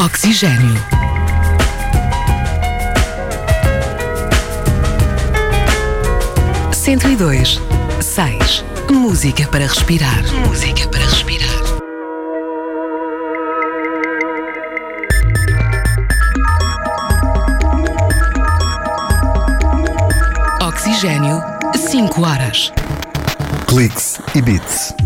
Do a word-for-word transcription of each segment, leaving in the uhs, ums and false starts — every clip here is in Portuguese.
Oxigênio. cento e dois, seis. Música para respirar. Música para respirar. Oxigênio, cinco horas. Cliques e beats.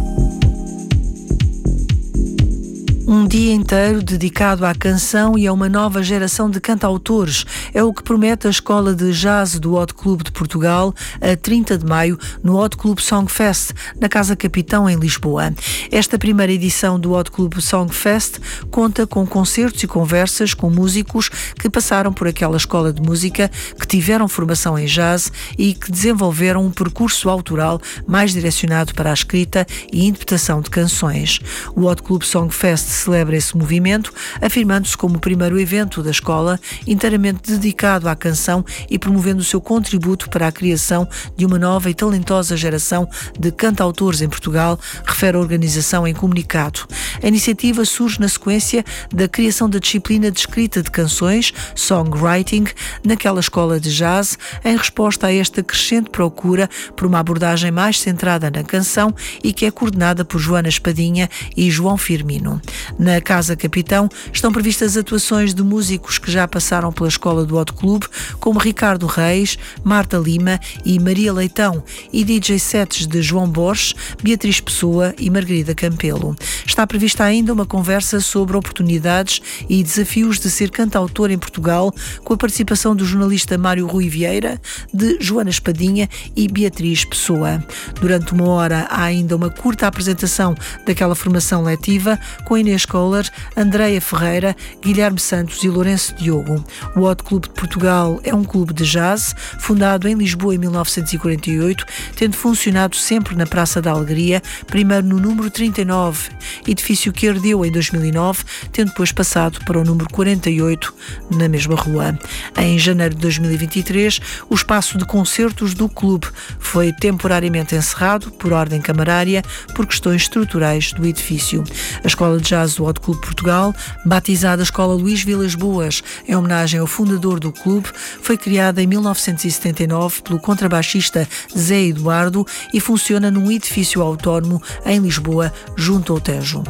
Um dia inteiro dedicado à canção e a uma nova geração de cantautores. É o que promete a Escola de Jazz do Hot Club de Portugal a trinta de maio no Hot Club Song Fest, na Casa Capitão, em Lisboa. Esta primeira edição do Hot Club Song Fest conta com concertos e conversas com músicos que passaram por aquela escola de música, que tiveram formação em jazz e que desenvolveram um percurso autoral mais direcionado para a escrita e interpretação de canções. O Hot Club Song Fest celebra esse movimento, afirmando-se como o primeiro evento da escola inteiramente dedicado à canção e promovendo o seu contributo para a criação de uma nova e talentosa geração de cantautores em Portugal, refere a organização em comunicado. A iniciativa surge na sequência da criação da disciplina de escrita de canções, songwriting, naquela escola de jazz, em resposta a esta crescente procura por uma abordagem mais centrada na canção e que é coordenada por Joana Espadinha e João Firmino. Na Casa Capitão estão previstas atuações de músicos que já passaram pela escola do Hot Club, como Ricardo Reis, Marta Lima e Maria Leitão, e D J sets de João Borges, Beatriz Pessoa e Margarida Campelo. Está prevista ainda uma conversa sobre oportunidades e desafios de ser cantautor em Portugal, com a participação do jornalista Mário Rui Vieira, de Joana Espadinha e Beatriz Pessoa. Durante uma hora há ainda uma curta apresentação daquela formação letiva, com Inês Kohler, Andreia Ferreira, Guilherme Santos e Lourenço Diogo. O Hot Club de Portugal é um clube de jazz, fundado em Lisboa em mil novecentos e quarenta e oito, tendo funcionado sempre na Praça da Alegria, primeiro no número trinta e nove, edifício que herdeu em dois mil e nove, tendo depois passado para o número quarenta e oito, na mesma rua. Em janeiro de dois mil e vinte e três, o espaço de concertos do clube foi temporariamente encerrado, por ordem camarária, por questões estruturais do edifício. A Escola de Jazz do Hot Club Portugal, batizada Escola Luís Vilas Boas, em homenagem ao fundador do clube, foi criada em mil novecentos e setenta e nove pelo contrabaixista Zé Eduardo e funciona num edifício autónomo em Lisboa, junto ao Tejo.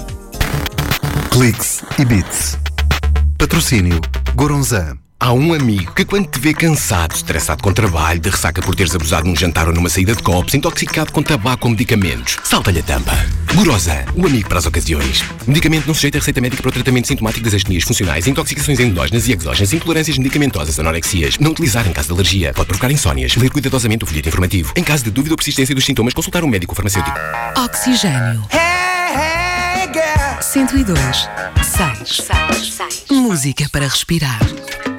Cliques e beats. Patrocínio Goronzan. Há um amigo que, quando te vê cansado, estressado com trabalho, de ressaca por teres abusado num jantar ou numa saída de copos, intoxicado com tabaco ou medicamentos, salta-lhe a tampa. Goronzan, o amigo para as ocasiões. Medicamento não sujeito a receita médica para o tratamento sintomático das astenias funcionais, intoxicações endógenas e exógenas, intolerâncias medicamentosas, anorexias. Não utilizar em caso de alergia. Pode provocar insónias. Ler cuidadosamente o folheto informativo. Em caso de dúvida ou persistência dos sintomas, consultar um médico ou farmacêutico. Oxigênio. cento e dois, seis. Música para respirar.